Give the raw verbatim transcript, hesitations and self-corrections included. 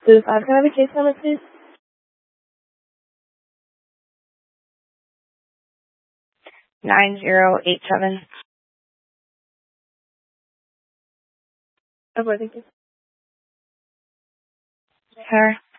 Two five, can I have a case number, please? Nine zero eight seven. Okay, thank you. Her.